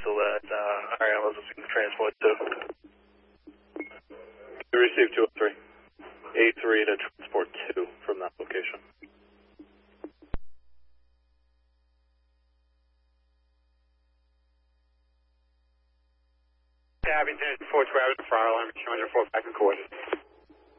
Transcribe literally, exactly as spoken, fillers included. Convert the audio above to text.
cancel that. Uh, all right, I was listening to transport two. You received two oh three. A three to transport two from that location. Abington, four twelve, fire alarm, showing your four back and quarters.